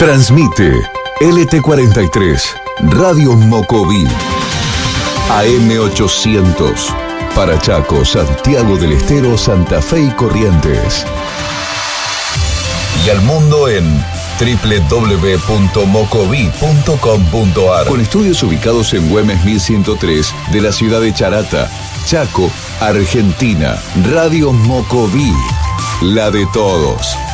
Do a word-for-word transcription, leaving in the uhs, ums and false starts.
Transmite L T cuarenta y tres, Radio Mocoví, A M ochocientos, para Chaco, Santiago del Estero, Santa Fe y Corrientes. Y al mundo en doble u doble u doble u punto mocoví punto com punto ar. Con estudios ubicados en Güemes mil ciento tres de la ciudad de Charata, Chaco, Argentina. Radio Mocoví, la de todos.